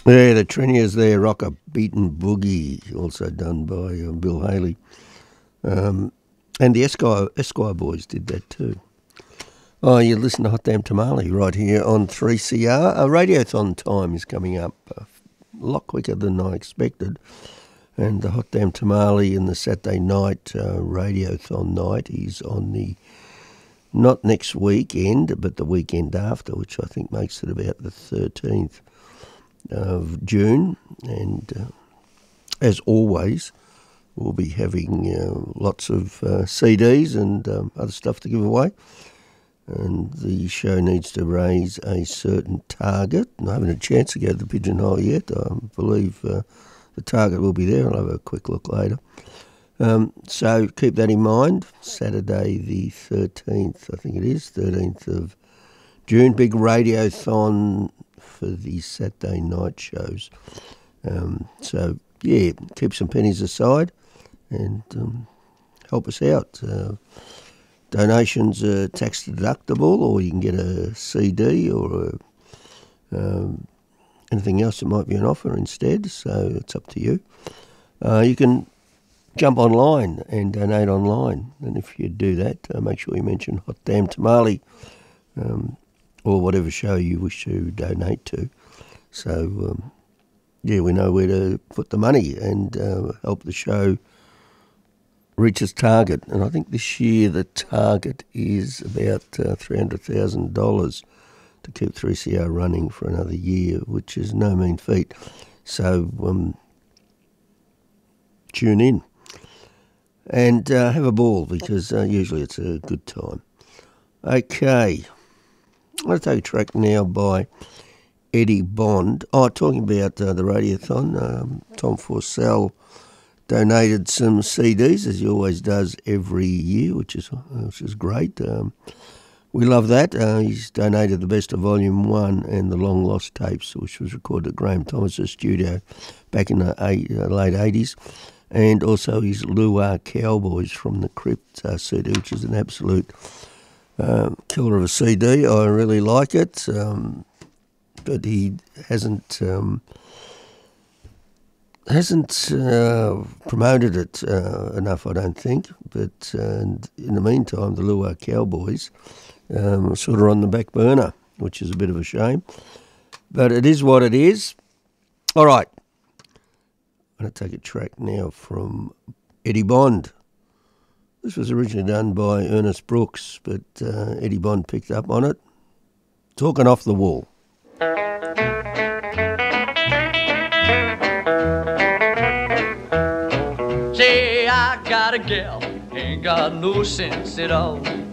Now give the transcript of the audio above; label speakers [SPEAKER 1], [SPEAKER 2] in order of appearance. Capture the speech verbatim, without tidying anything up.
[SPEAKER 1] Yeah, the Triniers there, Rocker Beaten Boogie, also done by uh, Bill Haley. Um, and the Esquire, Esquire boys did that too. Oh, you listen to Hot Damn Tamale right here on three C R. A Radiothon time is coming up uh, a lot quicker than I expected. And the Hot Damn Tamale and the Saturday night uh, Radiothon night is on the, not next weekend, but the weekend after, which I think makes it about the thirteenth of June. And uh, as always, we'll be having uh, lots of uh, C Ds and um, other stuff to give away. And the show needs to raise a certain target. And I haven't had a chance to go to the Pigeonhole yet. I believe uh, the target will be there. I'll have a quick look later. Um, so keep that in mind. Saturday the thirteenth, I think it is, thirteenth of June. Big radiothon for the Saturday night shows. Um, so, yeah, keep some pennies aside and um, help us out. Uh, donations are tax deductible, or you can get a C D or a, um, anything else that might be an offer instead, so it's up to you. Uh, you can jump online and donate online, and if you do that, uh, make sure you mention Hot Damn Tamale um, or whatever show you wish to donate to. So, um, yeah, we know where to put the money and uh, help the show reach its target. And I think this year the target is about uh, three hundred thousand dollars to keep three C R running for another year, which is no mean feat. So um, tune in and uh, have a ball, because uh, usually it's a good time. Okay, I'm going to take a track now by Eddie Bond. Oh, talking about uh, the Radiothon, um, Tom Forsell donated some C Ds, as he always does every year, which is which is great. Um, we love that. Uh, he's donated the Best of Volume one and the Long Lost Tapes, which was recorded at Graham Thomas's studio back in the eight, uh, late eighties, and also his Luar Cowboys from the Crypt uh, C D, which is an absolute uh, killer of a C D. I really like it, um, but he hasn't... Um, Hasn't uh, promoted it uh, enough, I don't think. But uh, in the meantime, the Luar Cowboys um, are sort of on the back burner, which is a bit of a shame. But it is what it is. All right. I'm going to take a track now from Eddie Bond. This was originally done by Ernest Brooks, but uh, Eddie Bond picked up on it. Talking Off the Wall.
[SPEAKER 2] Say I got a gal, ain't got no sense at all.